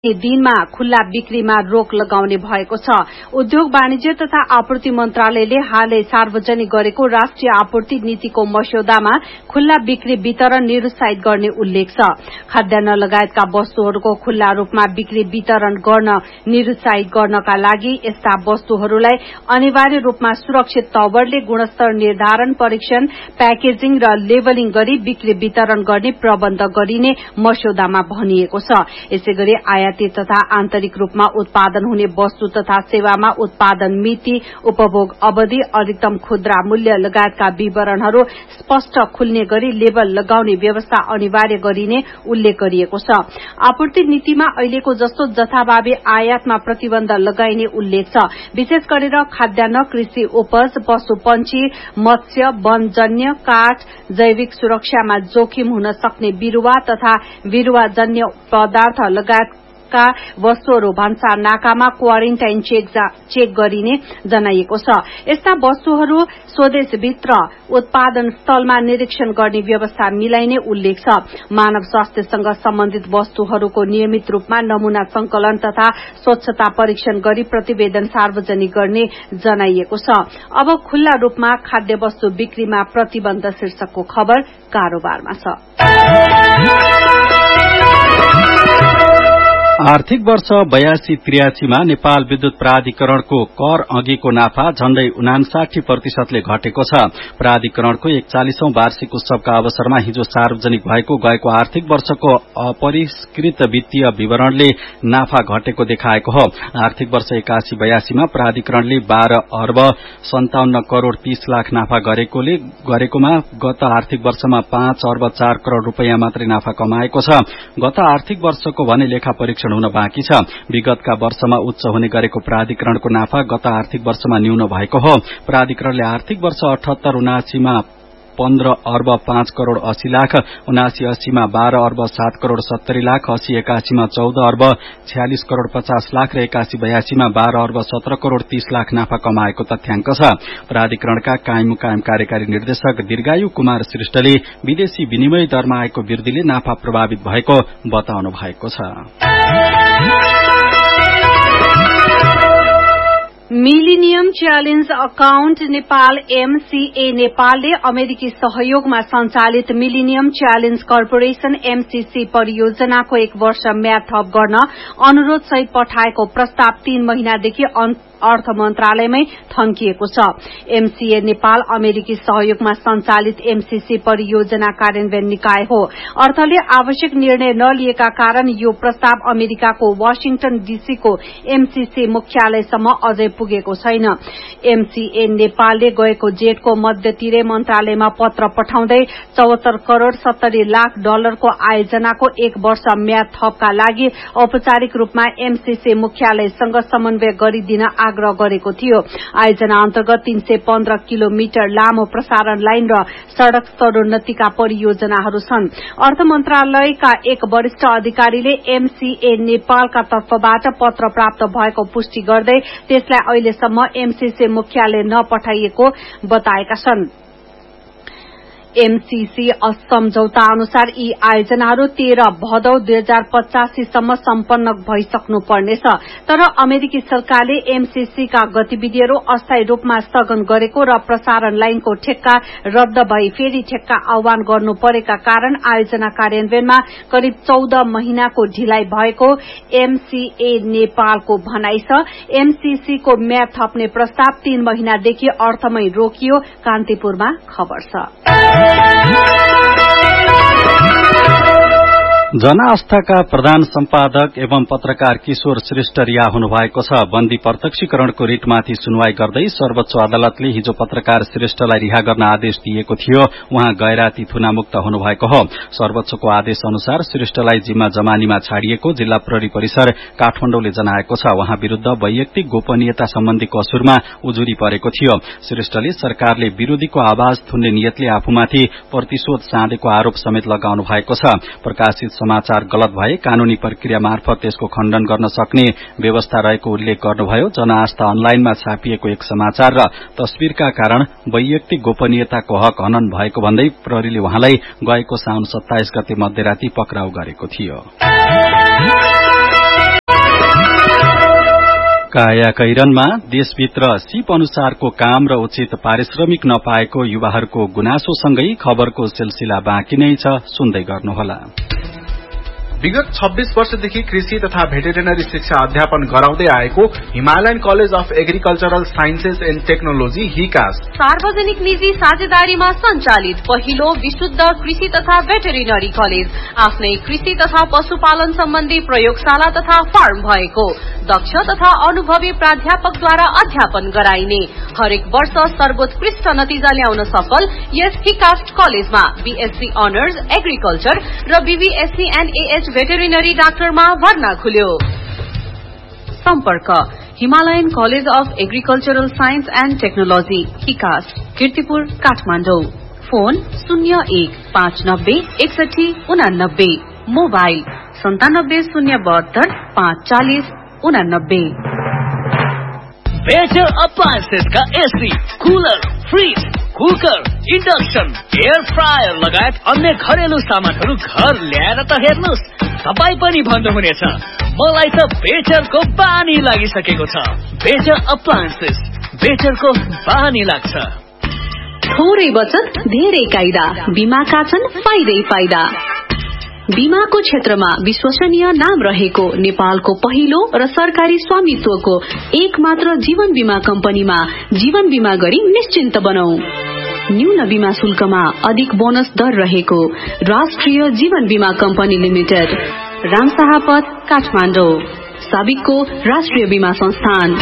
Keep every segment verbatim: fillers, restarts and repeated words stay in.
दिनमा खुल्ला बिक्रीमा रोक लगाउने भएको छ। उद्योग वाणिज्य तथा आपूर्ति मन्त्रालयले हालै सार्वजनिक गरेको राष्ट्रिय आपूर्ति नीतिको मस्यौदामा खुल्ला बिक्री वितरण निरुत्साहित गर्ने उल्लेख छ। खाद्यान्न लगायतका वस्तुहरूको खुल्ला रूपमा बिक्री वितरण गर्न निरुत्साहित गर्नका लागि यस्ता वस्तुहरूलाई अनिवार्य रूपमा सुरक्षित तवरले गुणस्तर निर्धारण, परीक्षण, प्याकेजिङ र लेबलिङ गरी बिक्री वितरण गर्ने प्रबन्ध गरिने मस्यौदामा भनिएको छ। यसैगरी आयात तथा आन्तरिक रूपमा उत्पादन हुने वस्तु तथा सेवामा उत्पादन मिति, उपभोग अवधि, अधिकतम खुद्रा मूल्य लगायतका विवरणहरू स्पष्ट खुल्ने गरी लेबल लगाउने व्यवस्था अनिवार्य गरिने उल्लेख गरिएको छ। आपूर्ति नीतिमा अहिलेको जस्तो जथाभावी आयातमा प्रतिबन्ध लगाइने उल्लेख छ। विशेष गरेर खाद्यान्न, कृषि उपज, पशुपन्छी, मत्स्य, वनजन्य, काठ, जैविक सुरक्षामा जोखिम हुन सक्ने बिरूवा तथा बिरूवाजन्य पदार्थ लगायत का वस्तुहरू भन्सार नाकामा क्वारेन्टाइन चेक, चेक गरिने जनाइएको छ। यस्ता वस्तुहरू स्वदेशभित्र उत्पादन स्थलमा निरीक्षण गर्ने व्यवस्था मिलाइने उल्लेख छ। मानव स्वास्थ्यसँग सम्बन्धित वस्तुहरूको नियमित रूपमा नमूना संकलन तथा स्वच्छता परीक्षण गरी प्रतिवेदन सार्वजनिक गर्ने जनाइएको छ। अब खुल्ला रूपमा खाद्य वस्तु बिक्रीमा प्रतिबन्ध शीर्षकको खबर कारोबारमा छ। आर्थिक वर्ष बयासी त्रियासीमा नेपाल विद्युत प्राधिकरणको कर अघिको नाफा झण्डै उनासाठी प्रतिशतले घटेको छ। प्राधिकरणको एकचालिसौं वार्षिक उत्सवका अवसरमा हिजो सार्वजनिक भएको गएको आर्थिक वर्षको अपरिष्कृत वित्तीय विवरणले नाफा घटेको देखाएको हो। आर्थिक वर्ष एकासी बयासीमा प्राधिकरणले बाह्र अर्ब सन्ताउन्न करोड़ तीस लाख नाफा गरेकोले गरेकोमा गत आर्थिक वर्षमा पाँच अर्ब चार करोड़ रूपियाँ मात्रै नाफा कमाएको छ। गत आर्थिक वर्षको भने लेखा परीक्षण हुन बाँकी छ। विगतका वर्षमा उच्च हुने गरेको प्राधिकरणको नाफा गत आर्थिक वर्षमा न्यून भएको हो। प्राधिकरणले आर्थिक वर्ष अठहत्तर उनासीमा पन्ध्र अर्ब पाँच करोड़ अस्सी लाख, उनासी अस्सीमा बाह्र अर्ब सात करोड़ सत्तरी लाख, अस्सी एकासीमा चौध अर्ब छयालिस करोड़ पचास लाख र एकासी बयासीमा बाह्र अर्ब सत्र करोड़ तीस लाख नाफा कमाएको तथ्याङ्क छ। प्राधिकरणका कायम कायम कार्यकारी निर्देशक दीर्घायु कुमार श्रेष्ठले विदेशी विनिमय दरमा आएको वृद्धिले नाफा प्रभावित भएको बताउनु भएको छ। Millennium challenge account Nepal MCA नेपालले अमेरिकी सहयोगमा सञ्चालित मिलिनियम च्यालेन्ज कर्पोरेशन एमसीसी परियोजनाको एक वर्ष म्याद थप गर्न अनुरोध सहित पठाएको प्रस्ताव तीन महिनादेखि अर्थ मन्त्रालयमै थन्किएको छ। एमसीए नेपाल अमेरिकी सहयोगमा सञ्चालित एमसीसी परियोजना कार्यान्वयन निकाय हो। अर्थले आवश्यक निर्णय नलिएका कारण यो प्रस्ताव अमेरिकाको वाशिंटन डीसीको एमसीसी मुख्यालयसम्म अझै पुगेको छैन। एमसीए नेपालले गएको जेठको मध्यतिरै मन्त्रालयमा पत्र पठाउँदै चौहत्तर करोड़ सत्तरी लाख डलरको आयोजनाको एक वर्ष म्याद थपका लागि औपचारिक रूपमा एमसीसी मुख्यालयसँग समन्वय गरिदिन आग्रह गरेको थियो। आयोजना अन्तर्गत तीन सय पन्ध्र किलोमिटर लामो प्रसारण लाइन र सड़क स्तरोन्नतिका परियोजनाहरू छन्। अर्थ मन्त्रालयका एक वरिष्ठ अधिकारीले एमसीए नेपालका तर्फबाट पत्र प्राप्त भएको पुष्टि गर्दै त्यसलाई अहिलेसम्म एमसीसी मुख्यालय नपठाइएको बताएका छन्। एमसीसी सम्झौता अनुसार यी आयोजनाहरू तेह्र भदौ दुई हजार पचासीसम्म सम्पन्न भइसक्नुपर्नेछ। तर अमेरिकी सरकारले एमसीसीका गतिविधिहरू अस्थायी रूपमा स्थगन गरेको र प्रसारण लाइनको ठेक्का रद्द भई फेरि ठेक्का आह्वान गर्नु परेका कारण आयोजना कार्यान्वयनमा करिब चौध महिनाको ढिलाइ भएको एमसीए नेपालको भनाइ छ। एमसीसीको म्याद थप्ने प्रस्ताव तीन महिनादेखि अर्थमै रोकियो। कान्तिपुरमा खबर छ। जनआस्थाका प्रधान सम्पादक एवं पत्रकार किशोर श्रेष्ठ रिहा हुनुभएको छ। बन्दी प्रत्यक्षीकरणको रिटमाथि सुनवाई गर्दै सर्वोच्च अदालतले हिजो पत्रकार श्रेष्ठलाई रिहा गर्न आदेश दिएको थियो। उहाँ गैराती थुनामुक्त हुनुभएको हो। सर्वोच्चको आदेश अनुसार श्रेष्ठलाई जिम्मा जमानीमा छाडिएको जिल्ला प्रहरी परिसर काठमाडौँले जनाएको छ। उहाँ विरूद्ध वैयक्तिक गोपनीयता सम्बन्धी कसुरमा उजुरी परेको थियो। श्रेष्ठले सरकारले विरोधीको आवाज थुन्ने नियतले आफूमाथि प्रतिशोध साँधेको आरोप समेत लगाउनु भएको छ। प्रकाशित समाचार गलत भए कानूनी प्रक्रिया मार्फत त्यसको खण्डन गर्न सक्ने व्यवस्था रहेको उल्लेख गर्नुभयो। जनआस्था अनलाइनमा छापिएको एक समाचार र तस्विरका कारण वैयक्तिक गोपनीयताको हक हनन भएको भन्दै प्रहरीले उहाँलाई गएको साउन सत्ताइस गते मध्यराती पक्राउ गरेको थियो। काया कैरनमा देशभित्र सिप अनुसारको काम र उचित पारिश्रमिक नपाएको युवाहरूको गुनासोसँगै खबरको सिलसिला बाँकी नै छ, सुन्दै गर्नुहोला। विगत छब्बीस वर्षदेखि कृषि तथा भेटेरिनरी शिक्षा अध्यापन गराउँदै आएको Himalayan college of agricultural sciences and technology हिकास सार्वजनिक निजी साझेदारीमा सञ्चालित पहिलो विशुद्ध कृषि तथा भेटेरिनरी कलेज, आफ्नै कृषि तथा पशुपालन सम्बन्धी प्रयोगशाला तथा फार्म भएको, दक्ष तथा अनुभवी प्राध्यापकद्वारा अध्यापन गराइने, हरेक वर्ष सर्वोत्कृष्ट नतिजा ल्याउन सफल यस हिकास कलेजमा बीएससी अनर्स एग्रिकल्चर र बीबीएससी एण्ड एएच भेटेरिनरी डाक्टरमा भर्ना खुल्यो। सम्पर्क Himalayan college of agricultural science and technology हिकास, Kirtipur, Kathmandu. Phone शून्य एक पाँच नब्बे एकसठी उनानब्बे, मोबाइल सन्तानब्बे शून्य बहत्तर पाँच चालिस उनानब्बे। बेटर अप्लायन्सेस का AC, cooler, fridge, cooker, induction, air fryer लगायत अन्य घरेलु सामानहरू घर ल्याएर त हेर्नुस्, तपाई पनि भन्नुहुनेछ मलाई त बेटरको बानी लागिसकेको छ। बेटर अप्लायन्सेस, बेटरको बानी लाग्छ। थोरै बचत धेरै कायदा, बीमाका छन् फाइदै फाइदा। बीमाको क्षेत्रमा विश्वसनीय नाम रहेको नेपालको पहिलो र सरकारी स्वामित्वको एक मात्र जीवन बीमा कम्पनीमा जीवन बीमा गरी निश्चिन्त बनाऊ। न्यून बीमा शुल्कमा अधिक बोनस दर रहेको राष्ट्रिय जीवन बीमा कम्पनी लिमिटेड, रामशाहपथ, काठमाडौँ। साबिकको राष्ट्रिय बीमा संस्थान।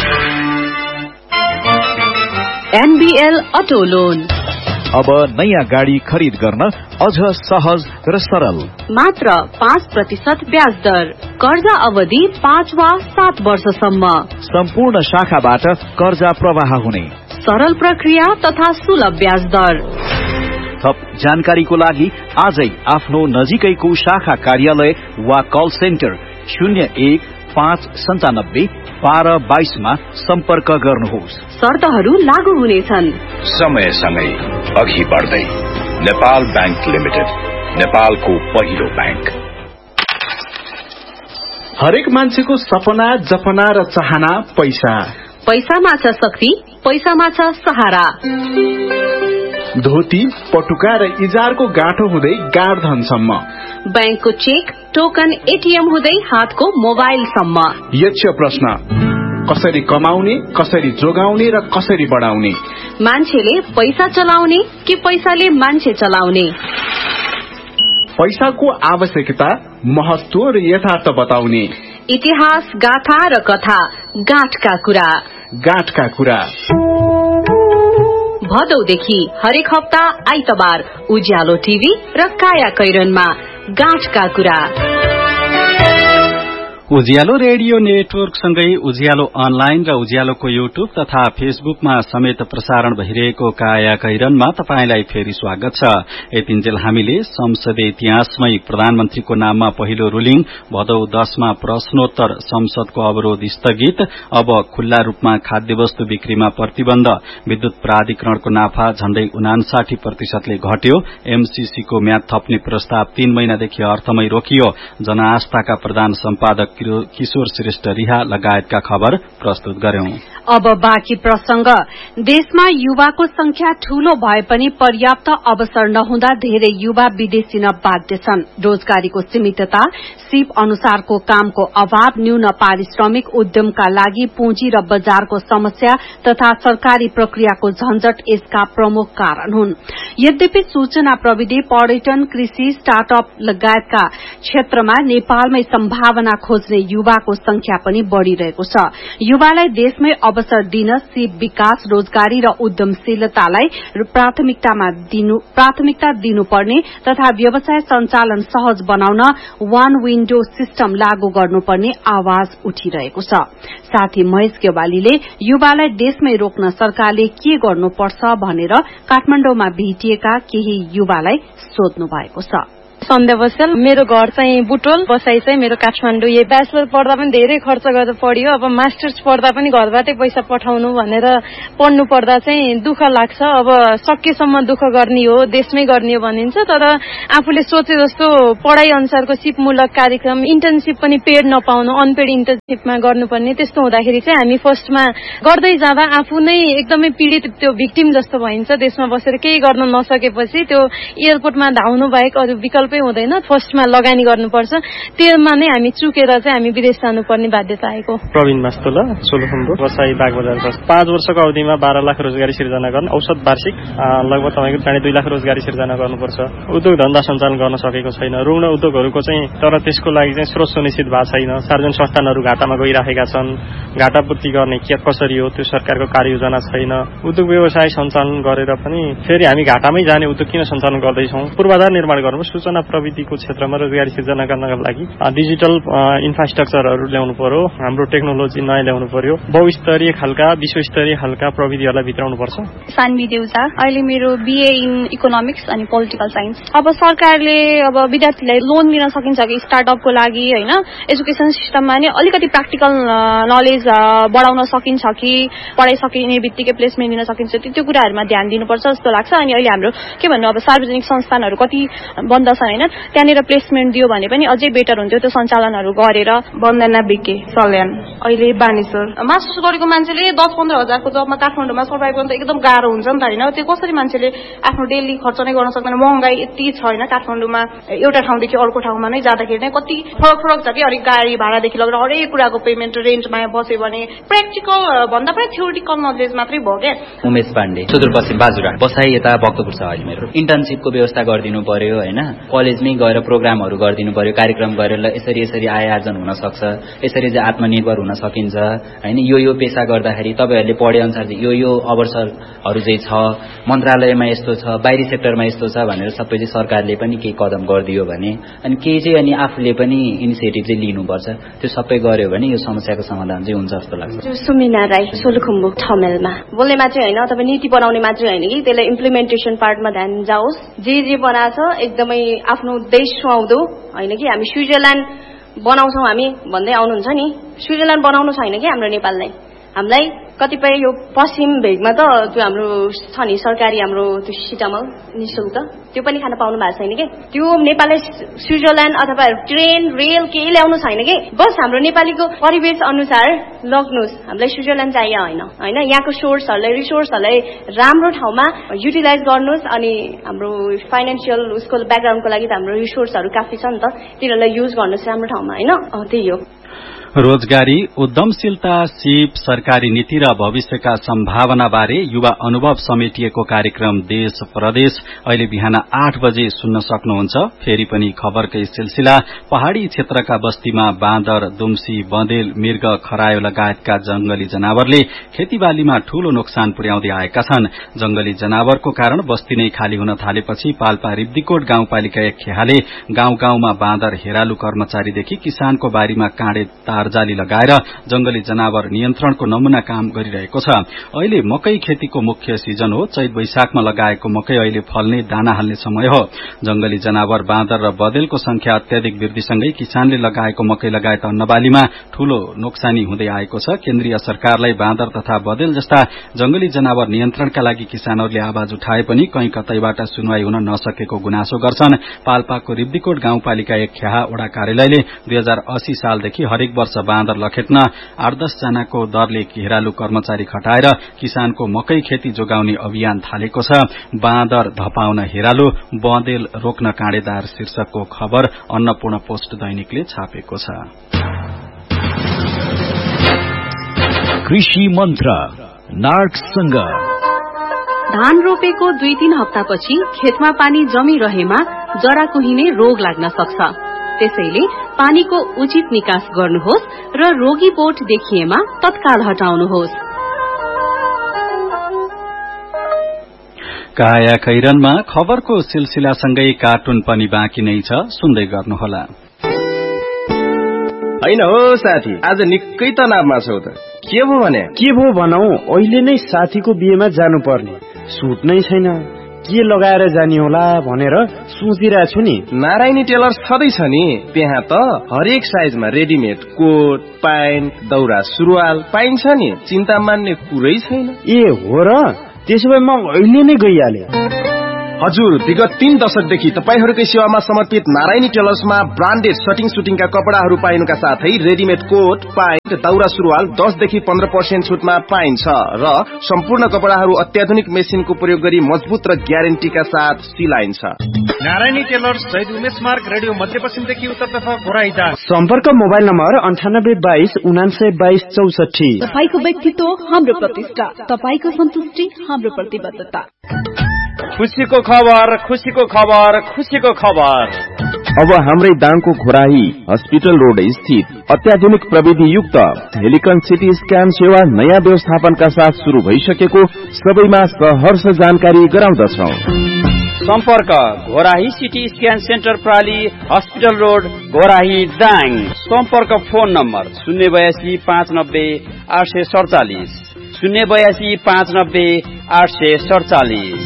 एनबीएल अटो लोन अब नयाँ गाडी खरिद गर्न अझ सहज र सरल, मात्र पाँच प्रतिशत ब्याज दर, कर्जा अवधि पाँच वा सात वर्षसम्म, सम्पूर्ण शाखाबाट कर्जा प्रवाह हुने, सरल प्रक्रिया तथा सुलभ ब्याज दर। थप जानकारीको लागि आजै आफ्नो नजिकैको शाखा कार्यालय वा कल सेन्टर शून्य एक पाँच सन्तानब्बे बाह्र बाइसमा सम्पर्क गर्नुहोस्। शर्तहरू लागू हुनेछन्। समय सँगै अघि बढ्दै नेपाल बैंक लिमिटेड, नेपालको पहिलो बैंक। हरेक मान्छेको सपना, जपना र चाहना पैसा। पैसामा छ शक्ति, पैसामा छ सहारा। धोती, पटुका र इजारको गाँठो हुँदै गाडधनसम्म, बैंकको चेक, टोकन, एटीएम हुँदै हातको मोबाइलसम्म। यक्ष प्रश्न, कसरी कमाउने, कसरी जोगाउने र कसरी बढाउने? मान्छेले पैसा चलाउने कि पैसाले मान्छे चलाउने? पैसाको आवश्यकता, महत्व र यथार्थ बताउने। इतिहास, गाथा र कथा, गाँठका कुरा। गाँठका कुरा भदौदेखि हरेक हप्ता आइतबार उज्यालो टिभी र काया कैरनमा गाँठका कुरा। उज्यालो रेडियो नेटवर्क सँगै उज्यालो अनलाइन र उज्यालोको युट्युब तथा फेसबुकमा समेत प्रसारण भइरहेको काया कैरनमा तपाईंलाई फेरि स्वागत छ। यतिन्जेल हामीले संसदीय इतिहासमै प्रधानमन्त्रीको नाममा पहिलो रुलिङ, भदौ दशमा प्रश्नोत्तर, संसदको अवरोध स्थगित, अब खुल्ला रूपमा खाद्य वस्तु बिक्रीमा प्रतिबन्ध, विद्युत प्राधिकरणको नाफा झण्डै उनासाठी प्रतिशतले घट्यो, एमसीसीको म्याद थप्ने प्रस्ताव तीन महिनादेखि अर्थमै रोकियो, जनआस्थाका प्रधान सम्पादक किशोर श्रेष्ठ रिहा लगायतका खबर प्रस्तुत गर्यौं। अब बाँकी प्रसंग। देशमा युवाको संख्या ठूलो भए पनि पर्याप्त अवसर नहुँदा धेरै युवा विदेशी न बाध्य छन्। रोजगारीको सीमितता, सिप अनुसारको कामको अभाव, न्यून पारिश्रमिक, उद्यमका लागि पुँजी र बजारको समस्या तथा सरकारी प्रक्रियाको झन्झट यसका प्रमुख कारण हुन्। यद्यपि सूचना प्रविधि, पर्यटन, कृषि, स्टार्टअप लगायतका क्षेत्रमा नेपालमै सम्भावना खोज्ने युवाको संख्या पनि बढ़िरहेको छ। युवालाई देशमै अवसर दिन सिप विकास, रोजगारी र उद्यमशीलतालाई प्राथमिकतामा दिनु प्राथमिकता दिनुपर्ने तथा व्यवसाय सञ्चालन सहज बनाउन वान विन्डो सिस्टम लागू गर्नुपर्ने आवाज उठिरहेको छ। साथै महेश गेवालीले युवालाई देशमै रोक्न सरकारले के गर्नुपर्छ भनेर काठमाडौँमा भेटिएका केही युवालाई सोध्नु भएको छ। सन्ध्या बस्याल। मेरो घर चाहिँ बुटोल, बसाइ चाहिँ मेरो काठमाडौँ। यो ब्याचलर पढ्दा पनि धेरै खर्च गरेर पढियो। अब मास्टर्स पढ्दा पनि घरबाटै पैसा पठाउनु भनेर पढ्नु पर्दा चाहिँ दुःख लाग्छ। अब सकेसम्म दुःख गर्ने हो, देशमै गर्ने हो भनिन्छ, तर आफूले सोचे जस्तो पढाइ अनुसारको सिपमूलक कार्यक्रम, इन्टर्नसिप पनि पेड नपाउनु, अनपेड इन्टर्नसिपमा गर्नुपर्ने, त्यस्तो हुँदाखेरि चाहिँ हामी फर्स्टमा गर्दै जाँदा आफू नै एकदमै पीडित, त्यो भिक्टिम जस्तो भइन्छ। देशमा बसेर केही गर्न नसकेपछि त्यो एयरपोर्टमा धाउनु बाहेक अरू विकल्पै हुँदैन। फर्स्टमा लगानी गर्नुपर्छ, त्यसमा नै हामी चुकेर चाहिँ हामी विदेश जानुपर्ने बाध्यता आएको। प्रवीण मास्तोला, सोलुखुम्बु, बसाई बागबजार। पाँच वर्षको अवधिमा बाह्र लाख रोजगारी सिर्जना गर्न, औसत वार्षिक लगभग तपाईँको साढे दुई लाख रोजगारी सिर्जना गर्नुपर्छ। उद्योग धन्दा सञ्चालन गर्न सकेको छैन। रुग्ण उद्योगहरूको चाहिँ तर त्यसको लागि चाहिँ स्रोत सुनिश्चित भएको छैन। सार्वजनिक संस्थानहरू घाटामा गइराखेका छन्। घाटा पूर्ति गर्ने के कसरी हो त्यो सरकारको कार्ययोजना छैन। उद्योग व्यवसाय सञ्चालन गरेर पनि फेरि हामी घाटामै जाने उद्योग किन सञ्चालन गर्दैछौँ? पूर्वाधार निर्माण गर्नु, सूचना प्रविधिको क्षेत्रमा रोजगारी सिर्जना गर्नका लागि डिजिटल इन्फ्रास्ट्रक्चरहरू ल्याउनु पर्यो, हाम्रो टेक्नोलोजी नयाँ ल्याउनु पर्यो, बहुस्तरीय खालका विश्वस्तरीय खालका प्रविधिहरूलाई भित्राउनु पर्छ। सान्वी देउजा, अहिले मेरो बीए इन इकोनोमिक्स अनि पोलिटिकल साइन्स। अब सरकारले अब विद्यार्थीलाई लोन दिन सकिन्छ कि स्टार्टअपको लागि होइन, एजुकेसन सिस्टममा नि अलिकति प्र्याक्टिकल नलेज बढाउन सकिन्छ कि पढाइ सकिने बित्तिकै प्लेसमेन्ट दिन सकिन्छ, त्यो कुराहरूमा ध्यान दिनुपर्छ जस्तो लाग्छ। अनि अहिले हाम्रो के भन्नु, अब सार्वजनिक संस्थानहरू कति बन्द छन् होइन, त्यहाँनिर प्लेसमेन्ट दियो भने पनि अझै बेटर हुन्थ्यो त्यो सञ्चालनहरू गरेर। वन्दना बिके, सल्यान, अहिले बानेश्वर। मास्टर्स गरेको मान्छेले दस पन्ध्र हजारको जबमा काठमाडौँमा सर्भाइभ गर्नु त एकदम गाह्रो हुन्छ नि त होइन। त्यो कसरी मान्छेले आफ्नो डेली खर्च नै गर्न सक्दैन? महँगाई यति छ होइन काठमाडौँमा, एउटा ठाउँदेखि अर्को ठाउँमा नै जाँदाखेरि नै कति फरक फरक छ कि। अलिक गाडी भाडादेखि लगेर हरेक कुराको पेमेन्ट रेन्टमा बस्यो भने प्र्याक्टिकल भन्दा पनि थ्योरिटिकल नलेज मात्रै भयो क्या। उमेश पाण्डे, सुदूरपश्चिम बाजुरा, बसाई यता भक्तपुर छ अहिले मेरो। इन्टर्नसिपको व्यवस्था गरिदिनु पर्यो होइन, कलेजमै गएर प्रोग्रामहरू गरिदिनु पर्यो, कार्यक्रम गरेर यसरी यसरी आय आर्जन हुन सक्छ, यसरी चाहिँ आत्मनिर्भर हुन सकिन्छ होइन। यो यो पेसा गर्दाखेरि तपाईँहरूले पढे अनुसार चाहिँ यो यो अवसरहरू चाहिँ छ, मन्त्रालयमा यस्तो छ, बाहिरी सेक्टरमा यस्तो छ भनेर सबै चाहिँ सरकारले पनि केही कदम गरिदियो भने, अनि केही चाहिँ अनि आफूले पनि इनिसिएटिभ चाहिँ लिनुपर्छ। त्यो सबै गर्यो भने यो समस्याको समाधान चाहिँ हुन्छ जस्तो लाग्छ। सुमिना राई, सोलुखुम्बु, ठमेलमा। बोल्ने मात्रै होइन, तपाईँ नीति बनाउने मात्रै होइन कि त्यसलाई इम्प्लिमेन्टेसन पार्टमा ध्यान जाओस्। जे जे बनाएको छ एकदमै आफ्नो देश सुहाउँदो होइन कि। हामी स्विजरल्यान्ड बनाउँछौँ हामी भन्दै आउनुहुन्छ नि, स्विजरल्यान्ड बनाउनु छैन कि हाम्रो नेपाललाई। हामीलाई कतिपय यो पश्चिम भेगमा त त्यो हाम्रो छ नि सरकारी हाम्रो त्यो सिटामल निशुल्क त्यो पनि खान पाउनु भएको छैन कि। त्यो नेपालले स्विजरल्यान्ड अथवा ट्रेन रेल केही ल्याउनु छैन कि। बस हाम्रो नेपालीको परिवेश अनुसार लग्नुहोस्, हामीलाई स्विजरल्यान्ड चाहियो होइन होइन। यहाँको सोर्सहरूलाई रिसोर्सहरूलाई राम्रो ठाउँमा युटिलाइज गर्नुहोस्। अनि हाम्रो फाइनेन्सियल उसको ब्याकग्राउन्डको लागि त हाम्रो रिसोर्सहरू काफी छ नि त, तिनीहरूलाई युज गर्नुहोस् राम्रो ठाउँमा होइन। त्यही हो। रोजगारी, उद्यमशीलता, सिप, सरकारी नीति र भविष्यका सम्भावना बारे युवा अनुभव समेटिएको कार्यक्रम देश प्रदेश अहिले बिहान आठ बजे सुन्न सक्नुहुन्छ। फेरि पनि खबरकै सिलसिला। पहाड़ी क्षेत्रका बस्तीमा बाँदर, दुम्सी, बँदेल, मृग, खरायो लगायतका जंगली जनावरले खेतीबालीमा ठूलो नोक्सान पुर्याउँदै आएका छन्। जंगली जनावरको कारण बस्ती नै खाली हुन थालेपछि पाल्पा रिब्दीकोट गाउँपालिका एक खेहाले गाउँ गाउँमा बाँदर, हेरालु कर्मचारीदेखि किसानको बारीमा काँडे तारजाली लगाएर जंगली जनावर नियन्त्रणको नमूना काम गरिरहेको छ। अहिले मकै खेतीको मुख्य सिजन हो। चैत वैशाखमा लगाएको मकै अहिले फल्ने, दाना हाल्ने समय हो। जंगली जनावर बाँदर र बँदेलको संख्या अत्याधिक वृद्धिसँगै किसानले लगाएको मकै लगायत अन्नबालीमा ठूलो नोक्सानी हुँदै आएको छ। केन्द्रीय सरकारलाई बाँदर तथा बँदेल जस्ता जंगली जनावर नियन्त्रणका लागि किसानहरूले आवाज उठाए पनि कहीँ कतैबाट सुनवाई हुन नसकेको गुनासो गर्छन्। पाल्पाको रिब्दीकोट गाउँपालिका एक खेहा वडा कार्यालयले दुई हजार अस्सी सालदेखि हरेक वर्ष बाँदर लखेट्न आठ दस जनाको दरले घेरालु कर्मचारी खटाएर किसानको मकै खेती जोगाउने अभियान थालेको छ। बाँदर धपाउन हेरालु, बँदेल रोक्न काँडेदार शीर्षकको खबर अन्नपूर्ण पोस्ट दैनिकले छापेको छ। कृषि मन्त्र नार्कसँग। धान रोपेको दुई तीन हप्तापछि खेतमा पानी जमिरहेमा जरा कुहिने रोग लाग्न सक्छ। त्यसैले पानीको उचित निकास गर्नुहोस् र रोगी बोट देखिएमा तत्काल हटाउनुहोस्। काया खैरनमा खबरको सिलसिलासँगै कार्टुन पनि बाँकी नै छ, सुन्दै गर्नुहोला। हैन हो साथी, आज निकै तनावमा छौ त, के भो भने? के भो भनौ, अहिले नै साथीको बिहेमा जानुपर्ने, सुट नै छैन, के लगाएर जाने होला भनेर सोचिरहेको छु नि। नारायणी टेलर्स छँदैछ नि, त्यहाँ त हरेक साइजमा रेडिमेड कोट प्यान्ट दौरा सुरुवाल पाइन्छ नि, चिन्ता मान्ने कुरै छैन। ए हो र, त्यसो भए म अहिले नै गइहाले। हजुर, विगत तीन दशकदेखि तपाईहरूकै सेवामा समर्पित नारायणी टेलर्समा ब्रान्डेड सटिङ सुटिङका कपडाहरू पाइनुका साथै रेडिमेड कोट प्यान्ट दौरा सुरुवाल दसदेखि पन्ध्र पर्सेन्ट छुटमा पाइन्छ र सम्पूर्ण कपडाहरू अत्याधुनिक मेसिनको प्रयोग गरी मजबुत र ग्यारेन्टीका साथ सिलाइन्छ। नारायणी टेलर्स शहीद उमेश मार्ग, रेडियो मध्यपश्चिमदेखि उत्तरतर्फ घोराइटा। सम्पर्क मोबाइल नम्बर अन्ठानब्बे बाइस उनान्सय बाइस चौसठी। तपाईको व्यक्तित्व हाम्रो प्रतिष्ठा, तपाईको सन्तुष्टि हाम्रो प्रतिबद्धता। खुसीको खबर, खुसीको खबर, खुसीको खबर। अब हाम्रै दाङको घोराही हस्पिटल रोड स्थित अत्याधुनिक प्रविधि युक्त हेलिकन सिटी स्क्यान सेवा नयाँ व्यवस्थापनका साथ शुरू भइसकेको सबैमा सहर्ष जानकारी गराउँदछौं। सम्पर्क Ghorahi CT scan centre प्राली, hospital road, Ghorahi, Dang. सम्पर्क फोन नम्बर शून्य बयासी पाँच नब्बे आठ सय सडचालिस शून्य बयासी पाँच नब्बे आठ सय सडचालिस।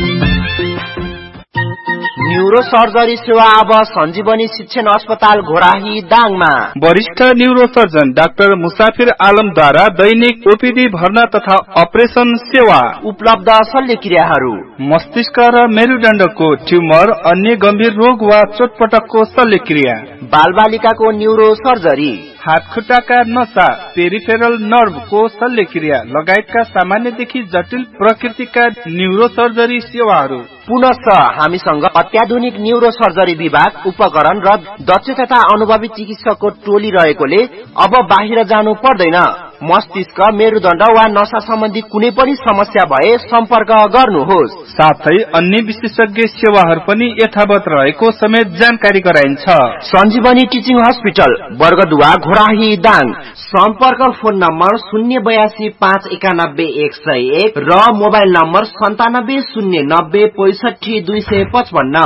न्यूरो सर्जरी सेवा अब सञ्जीवनी शिक्षण अस्पताल घोराही दाङमा। वरिष्ठ न्यूरो सर्जन डाक्टर मुसाफिर आलमद्वारा दैनिक ओपीडी भर्ना तथा अपरेसन सेवा उपलब्ध। शल्यक्रियाहरू मस्तिष्क र मेरुदण्डको ट्युमर, अन्य गम्भीर रोग वा चोटपटकको शल्यक्रिया, बालबालिकाको न्यूरो सर्जरी, हात खुट्टाका नसा, पेरिफेरल नर्भको शल्यक्रिया लगायतका सामान्यदेखि जटिल प्रकृतिका न्यूरो सर्जरी सेवाहरू। पुनश्च हामीसँग अत्याधुनिक न्यूरो सर्जरी विभाग, उपकरण र दक्ष तथा अनुभवी चिकित्सकको टोली रहेकोले अब बाहिर जानु पर्दैन। मस्तिष्क, मेरुदण्ड वा नसा सम्बन्धी कुनै पनि समस्या भए सम्पर्क गर्नुहोस्। साथै अन्य विशेषज्ञ सेवाहरू पनि यथावत रहेको समेत जानकारी गराइन्छ। सञ्जीवनी टिचिङ हस्पिटल, वर्गदुवा, घोराही, दाङ। सम्पर्क फोन नम्बर शून्य बयासी पाँच एकानब्बे एक सय एक र मोबाइल नम्बर सन्तानब्बे शून्य नब्बे पैसठी दुई सय पचपन्न।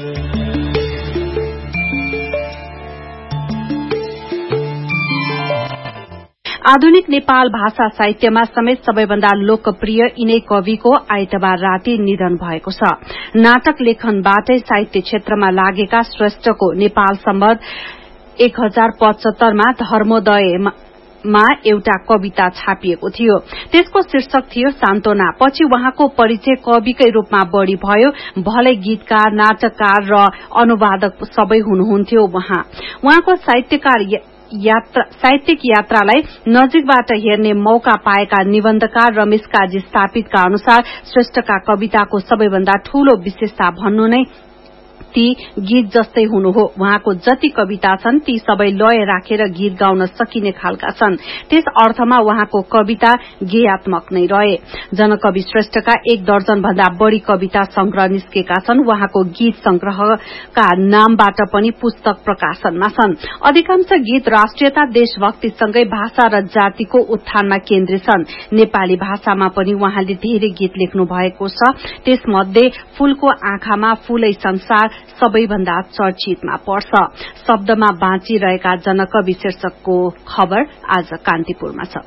आधुनिक नेपाल भाषा साहित्यमा समेत सबैभन्दा लोकप्रिय यिनै कविको आइतबार राति निधन भएको छ। नाटक लेखनबाटै साहित्य क्षेत्रमा लागेका श्रेष्ठको नेपाल सम्बत एक हजार पचहत्तरमा धर्मोदयमा मा एउटा कविता छापिएको थियो। त्यसको शीर्षक थियो सान्त्वना। पछि उहाँको परिचय कविकै रूपमा बढ़ी भयो। भलै गीतकार, नाटककार र अनुवादक सबै हुनुहुन्थ्यो उहाँ। उहाँको साहित्यकार यात्रा साहित्यिक यात्रालाई नजिकबाट हेर्ने मौका पाएका निबन्धकार रमेश काजी स्थापितका अनुसार श्रेष्ठका कविताको सबैभन्दा ठूलो विशेषता भन्नु नै ती गीत जस्तै हुनु हो। उहाँको जति कविता छन् ती सबै लय राखेर गीत गाउन सकिने खालका छन्। त्यस अर्थमा उहाँको कविता गेयात्मक नै रहे। जनकवि श्रेष्ठका एक दर्जन भन्दा बढ़ी कविता संग्रह निस्केका छन्। उहाँको गीत संग्रहका नामबाट पनि पुस्तक प्रकाशनमा छन्। अधिकांश गीत राष्ट्रियता, देशभक्तिसँगै भाषा र जातिको उत्थानमा केन्द्रित छन्। नेपाली भाषामा पनि उहाँले धेरै गीत लेख्नु भएको छ। त्यसमध्ये फूलको आँखामा फूलै संसार सबैभन्दा चर्चितमा पर्छ। शब्दमा बाँचिरहेका जनकवि शीर्षकको खबर आज कान्तिपुरमा छ।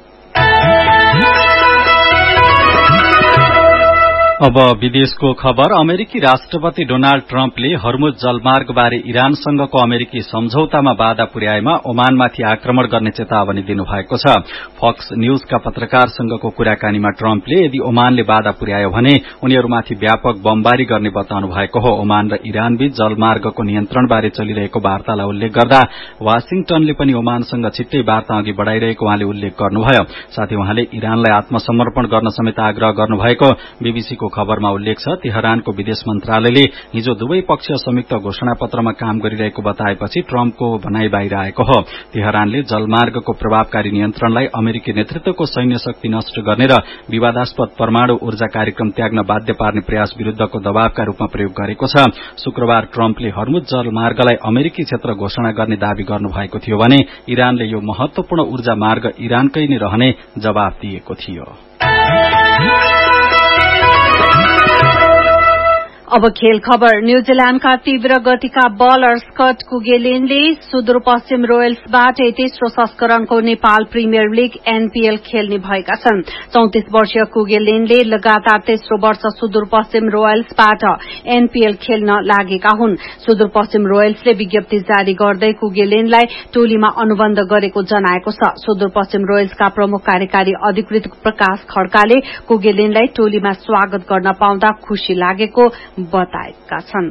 अब विदेशको खबर। अमेरिकी राष्ट्रपति डोनाल्ड ट्रम्पले हर्मुज जलमार्ग बारे इरानसँगको अमेरिकी सम्झौतामा बाधा पुर्याएमा ओमानमाथि आक्रमण गर्ने चेतावनी दिनुभएको छ। फक्स न्यूजका पत्रकारसँगको कुराकानीमा ट्रम्पले यदि ओमानले बाधा पुर्यायो भने उनीहरूमाथि व्यापक बमबारी गर्ने बताउनु भएको हो। ओमान र इरानबीच जलमार्गको नियन्त्रणबारे चलिरहेको वार्तालाई उल्लेख गर्दा वाशिंगटनले पनि ओमानसँग छिट्टै वार्ता अघि बढ़ाइरहेको उहाँले उल्लेख गर्नुभयो। साथै उहाँले इरानलाई आत्मसमर्पण गर्न समेत आग्रह गर्नुभएको बीबीसीको खबरमा उल्लेख छ। तेहरानको विदेश मन्त्रालयले हिजो दुवै पक्ष संयुक्त घोषणापत्रमा काम गरिरहेको बताएपछि ट्रम्पको भनाई बाहिर आएको हो। तेहरानले जलमार्गको प्रभावकारी नियन्त्रणलाई अमेरिकी नेतृत्वको सैन्य शक्ति नष्ट गर्ने र विवादास्पद परमाणु ऊर्जा कार्यक्रम त्याग्न बाध्य पार्ने प्रयास विरूद्धको दबावका रूपमा प्रयोग गरेको छ। शुक्रबार ट्रम्पले हर्मुज जलमार्गलाई अमेरिकी क्षेत्र घोषणा गर्ने दावी गर्नुभएको थियो भने इरानले यो महत्वपूर्ण ऊर्जा मार्ग इरानकै नै रहने जवाब दिएको थियो। अब खेल खबर। न्यूजील्याण्डका तीव्र गतिका बलर स्कट कुगेलिनले सुदूरपश्चिम रोयल्सबाट तेस्रो संस्करणको नेपाल प्रिमियर लीग एनपीएल खेल्ने भएका छन्। चौतिस वर्षीय कुगेलिनले लगातार तेस्रो वर्ष सुदूरपश्चिम रोयल्सबाट एनपीएल खेल्न लागेका हुन्। सुदूरपश्चिम रोयल्सले विज्ञप्ति जारी गर्दै कुगेलिनलाई टोलीमा अनुबन्ध गरेको जनाएको छ। सुदूरपश्चिम रोयल्सका प्रमुख कार्यकारी अधिकृत प्रकाश खड्काले कुगेलिनलाई टोलीमा स्वागत गर्न पाउँदा खुशी लागेको बताएका छन्।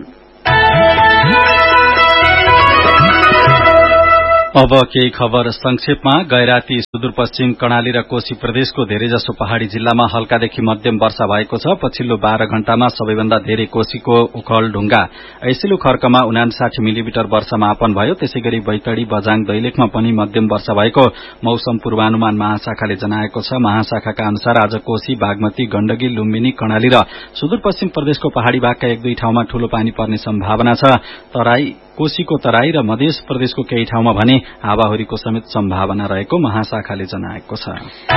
अब केही खबर संक्षेपमा। गैराती सुदूरपश्चिम कर्णाली र कोशी प्रदेशको धेरैजसो पहाड़ी जिल्लामा हल्कादेखि मध्यम वर्षा भएको छ। पछिल्लो बाह्र घण्टामा सबैभन्दा धेरै कोशीको उखलढुङ्गा ऐसिलु खर्कमा उनासाठी मिलिमिटर वर्षा मापन भयो। त्यसैगरी बैतडी बजाङ दैलेखमा पनि मध्यम वर्षा भएको मौसम पूर्वानुमान महाशाखाले जनाएको छ। महाशाखाका अनुसार आज कोशी, बागमती, गण्डकी, लुम्बिनी, कर्णाली र सुदूरपश्चिम प्रदेशको पहाड़ी भागका एक दुई ठाउँमा ठूलो पानी पर्ने सम्भावना छ। तराई कोशीको तराई र मध्य प्रदेशको केही ठाउँमा भने हावाहुरीको समेत सम्भावना रहेको महाशाखाले जनाएको छ।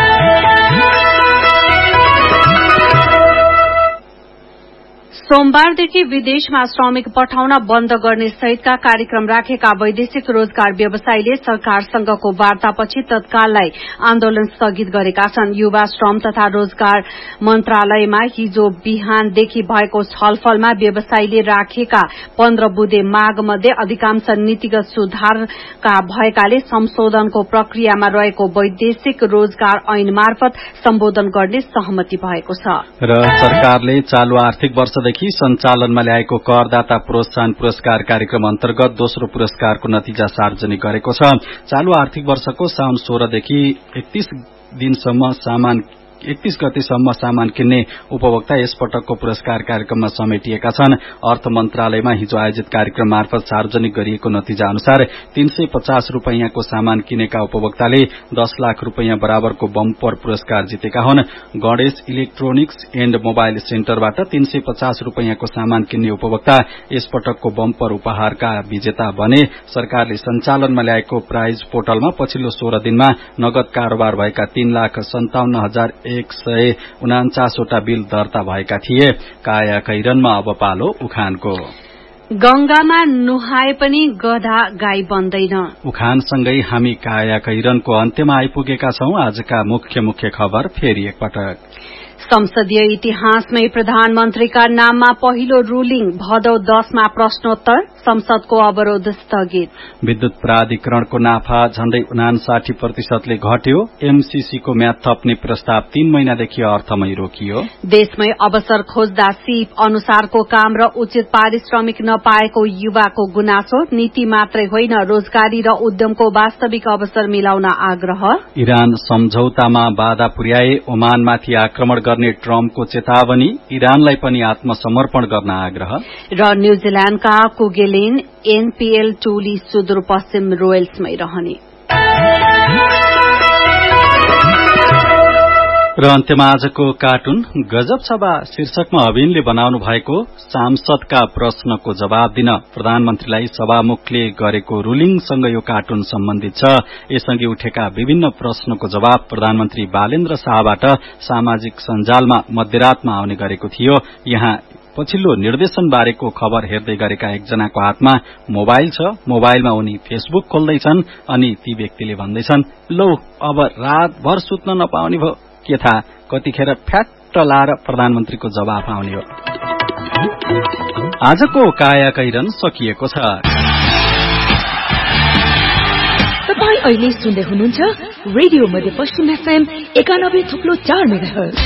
सोमबारदेखि विदेशमा श्रमिक पठाउन बन्द गर्ने सहितका कार्यक्रम राखेका वैदेशिक रोजगार व्यवसायीले सरकारसँगको वार्तापछि तत्काललाई आन्दोलन स्थगित गरेका छन्। युवा श्रम तथा रोजगार मन्त्रालयमा हिजो बिहानदेखि भएको छलफलमा व्यवसायीले राखेका पन्ध्र बुँदे माग मध्ये अधिकांश नीतिगत सुधारका भएकाले संशोधनको प्रक्रियामा रहेको वैदेशिक रोजगार ऐन मार्फत सम्बोधन गर्ने सहमति भएको छ। र सरकारले चालू आर्थिक वर्षदेखि सञ्चालनमा ल्याएको करदाता प्रोत्साहन पुरस्कार कार्यक्रम अन्तर्गत दोस्रो पुरस्कारको नतिजा सार्वजनिक गरेको छ। चालू आर्थिक वर्षको साउन सोह्रदेखि एकतीस दिनसम्म सामान एकतीस गतेसम्म सामान किन्ने उपभोक्ता यस पटकको पुरस्कार कार्यक्रममा समेटिएका छन्। अर्थ मन्त्रालयमा हिजो आयोजित कार्यक्रम मार्फत सार्वजनिक गरिएको नतिजा अनुसार तीन सय पचास रूपैयाँको सामान किनेका उपभोक्ताले दस लाख रूपैयाँ बराबरको बम्पर पुरस्कार जितेका हुन्। गणेश इलेक्ट्रोनिक्स एण्ड मोबाइल सेन्टरबाट तीन सय पचास रूपैयाँको सामान किन्ने उपभोक्ता यस पटकको बम्पर उपहारका विजेता बने। सरकारले सञ्चालनमा ल्याएको प्राइज पोर्टलमा पछिल्लो सोह्र दिनमा नगद कारोबार भएका तीन लाख सन्ताउन्न हजार एक सय उनाचासवटा बिल दर्ता भएका थिए। काया कैरनमा अब पालो उखानको। गंगामा नुहाए पनि गधा गाई बन्दैन। उखानसँगै हामी काया कैरनको अन्त्यमा आइपुगेका छौं। आजका मुख्य मुख्य खबर फेरि एकपटक। संसदीय इतिहासमै प्रधानमन्त्रीका नाममा पहिलो रुलिङ। भदौ दशमा प्रश्नोत्तर। संसदको अवरोध स्थगित। विद्युत प्राधिकरणको नाफा झण्डै उनासाठी प्रतिशतले घट्यो। एमसीसीको म्याद थप्ने प्रस्ताव तीन महिनादेखि अर्थमै रोकियो। देशमै अवसर खोज्दा सीप अनुसारको काम र उचित पारिश्रमिक नपाएको युवाको गुनासो। नीति मात्रै होइन, रोजगारी र उद्यमको वास्तविक अवसर मिलाउन आग्रह। इरान सम्झौतामा बाधा पुर्याए। ओमानमाथि आक्रमण गर्ने ट्रम्पको चेतावनी। इरानलाई पनि आत्मसमर्पण गर्न आग्रह। र न्यूजील्याण्डका कुगेलिन एनपीएल टोली सुदूरपश्चिम रोयल्समै रहने। र अन्त्यमा आजको कार्टुन गजब सभा शीर्षकमा अभिनले बनाउनु भएको सांसदका प्रश्नको जवाब दिन प्रधानमन्त्रीलाई सभामुखले गरेको रुलिङसँग यो कार्टुन सम्बन्धित छ। यसअघि उठेका विभिन्न प्रश्नको जवाब प्रधानमन्त्री बालेन्द्र शाहबाट सामाजिक सञ्जालमा मध्यरातमा आउने गरेको थियो। यहाँ पछिल्लो निर्देशन बारेको खबर हेर्दै गरेका एकजनाको हातमा मोबाइल छ। मोबाइलमा उनी फेसबुक खोल्दैछन् अनि ती व्यक्तिले भन्दैछन्, लौ अब रातभर सुत्न नपाउने भयो, के थाहा कतिखेर फ्याट्ट लाएर प्रधानमन्त्रीको जवाफ आउने हो। आजको काया कैरन सकिएको छ। तपाई अहिले सुन्दै हुनुहुन्छ रेडियो मध्य पश्चिम एफएम एकानब्बे थुप्लो चार मेगाहर्ज।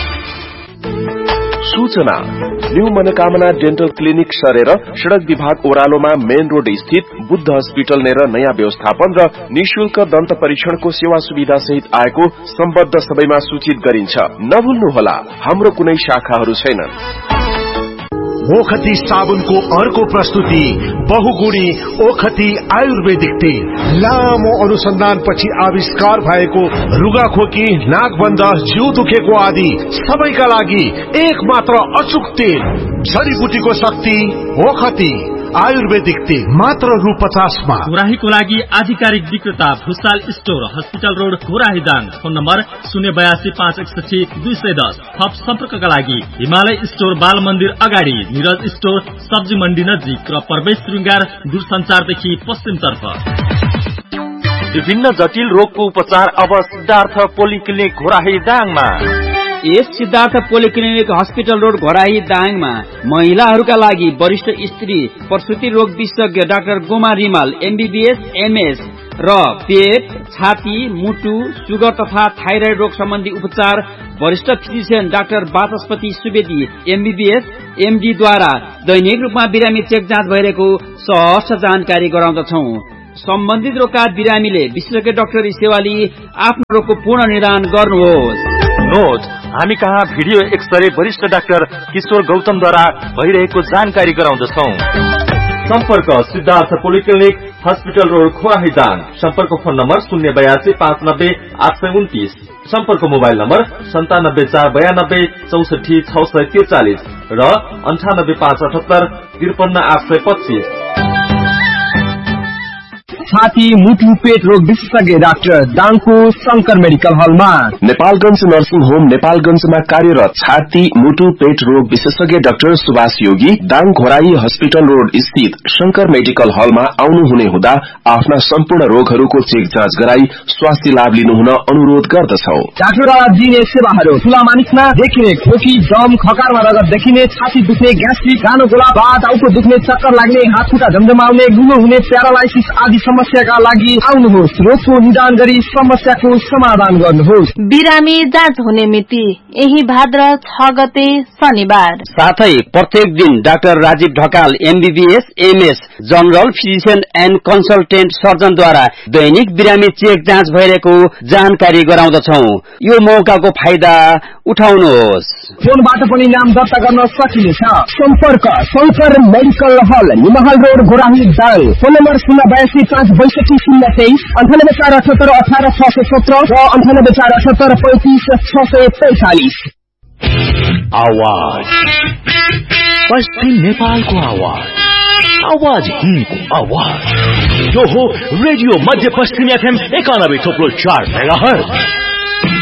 सूचना न्यू मनोकामना डेन्टल क्लिनिक सरेर सड़क विभाग ओह्रालोमा मेन रोड स्थित बुद्ध हस्पिटल नेर नयाँ व्यवस्थापन र निशुल्क दन्त परीक्षणको सेवा सुविधा सहित आएको सम्बद्ध सबैमा सूचित गरिन्छ। नभुल्नुहोला, हाम्रो कुनै शाखाहरू छैनन्। ओखती साबुनको अर्को प्रस्तुति बहुगुणी ओखती आयुर्वेदिक तेल। लामो अनुसन्धानपछि आविष्कार भएको रुगाखोकी, नाकबन्द, जिउ दुखेको आदि सबैका लागि एक मात्र अचूक तेल। जडीबुटीको शक्ति ओखती। आयुर्वेदिक तेल मात्र रु पचासमा। घोराहीको लागि आधिकारिक विक्रेता Bhusal store, hospital road, Ghorahi Dang. Phone number शून्य बयासी पाँच एकसठी दुई सय दस। थप सम्पर्कका लागि हिमालय स्टोर, बाल मन्दिर अगाडि, निरज स्टोर, सब्जी मण्डी नजिक र प्रवेश श्रृंगार दूरसञ्चारदेखि पश्चिमतर्फ। विभिन्न जटिल रोगको उपचार अब सिद्धार्थ पोलिक्लिनिक घोराही दाङमा। यस Siddhartha polyclinic hospital road Ghorahi दाङमा महिलाहरूका लागि वरिष्ठ स्त्री प्रसुति रोग विशेषज्ञ doctor Goma Rimal MBBS MS र पेट, छाती, मुटु, सुगर तथा थाइराइड रोग सम्बन्धी उपचार वरिष्ठ फिजिशियन डाक्टर वाचस्पति सुवेदी एमबीबीएस एमडी द्वारा दैनिक रूपमा बिरामी चेक जाँच भइरहेको सहर्ष जानकारी गराउँदछौ। सम्बन्धित रोगका बिरामीले विशेषज्ञ डाक्टरी सेवा लिई आफ्नो रोगको पूर्ण निदान गर्नुहोस्। नोट, हामी कहाँ भिडियो एक्सरे वरिष्ठ डाक्टर किशोर गौतमद्वारा भइरहेको जानकारी गराउँदछौ। सम्पर्क Siddhartha polyclinic hospital road Ghorahi Dang. सम्पर्क फोन नम्बर शून्य बयासी पाँच नब्बे आठ सय उन्तिस। सम्पर्क मोबाइल नम्बर सन्तानब्बे चार बयानब्बे चौसठी छ सय त्रिचालिस र अन्ठानब्बे पाँच अठहत्तर त्रिपन्न आठ सय पच्चीस। छाती, मुटु, पेट रोग विशेषज्ञ डाक्टर दाङको शंकर मेडिकल हलमा। नेपालगंज नर्सिङ होम नेपालगंजमा कार्यरत छाती, मुटु, पेट रोग विशेषज्ञ डाक्टर सुभाष योगी दाङ घोराही हस्पिटल रोड स्थित शंकर मेडिकल हलमा आउनुहुने हुँदा आफ्ना सम्पूर्ण रोगहरूको चेक जाँच गराई स्वास्थ्य लाभ लिनुहुन अनुरोध गर्दछौ। डाक्टरद्वारा दिइने सेवाहरू ठूला मानिसमा देखिने खोकी, दम, खकारमा रगत देखिने, छाती दुख्ने, ग्यास्ट्रिक, गानो गोला, बाथ, टाउको दुख्ने, चक्कर लाग्ने, हात खुट्टा झमझमाउने, गुलो हुने, प्यारालाइसिस आदि समस्याका लागि आउनुहोस्। रोगको निदान गरी समस्याको समाधान गर्नुहोस्। बिरामी जाँच हुने मिति यही भाद्र छ गते शनिबार। साथै प्रत्येक दिन doctor Rajiv Dhakal MBBS MS general physician and consultant सर्जनद्वारा दैनिक बिरामी चेक जाँच भइरहेको जानकारी गराउँदछौ। यो मौकाको फाइदा उठाउनुहोस्। फोनबाट पनि नाम दर्ता गर्न सकिनेछ। सम्पर्क शंकर मेडिकल हल, निमहल road, Ghorahi Dang. Phone number शून्य बयासी पाँच बैसठी शून्य तेइस, अन्ठानब्बे चार अठहत्तर अठार छ सय सत्र र अन्ठानब्बे चार अठहत्तर पैंतिस छ सय पैंतालिस। आवाज पश्चिम नेपालको आवाज, आवाज हिन्दको आवाज। यो हो रेडियो मध्य पश्चिम एफएम एकानब्बे थोप्लो चार मेगाहर्ज।